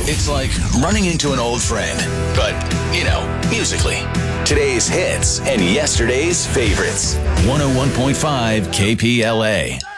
It's like running into an old friend, but, musically. Today's hits and yesterday's favorites. 101.5 KPLA.